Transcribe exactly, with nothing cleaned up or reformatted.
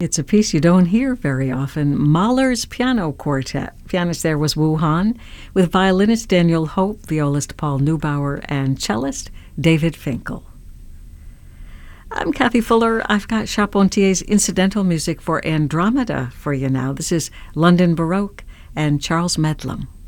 It's a piece you don't hear very often. Mahler's Piano Quartet. Pianist there was Wu Han, with violinist Daniel Hope, violist Paul Neubauer, and cellist David Finkel. I'm Kathy Fuller. I've got Charpentier's incidental music for Andromeda for you now. This is London Baroque and Charles Medlam.